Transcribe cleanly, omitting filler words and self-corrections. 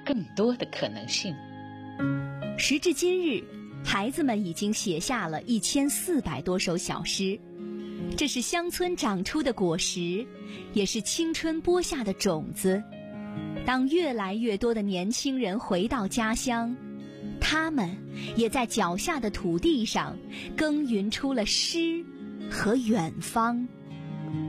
更多的可能性。 时至今日，孩子们已经写下了1400多首小诗，这是乡村长出的果实，也是青春播下的种子。当越来越多的年轻人回到家乡，他们也在脚下的土地上耕耘出了诗和远方。